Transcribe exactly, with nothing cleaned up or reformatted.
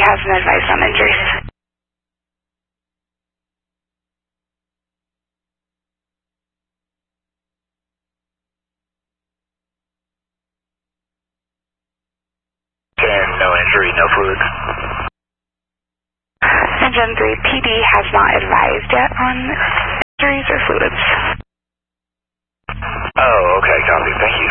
hasn't advised on injuries. ten, no injury, no fluid. Engine three, P D has not advised yet on injuries or fluids. Oh, okay, copy. Thank you.